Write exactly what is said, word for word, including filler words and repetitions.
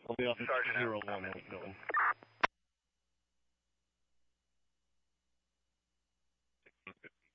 Only off Sergeant zero F. one won't go. sixteen fifty.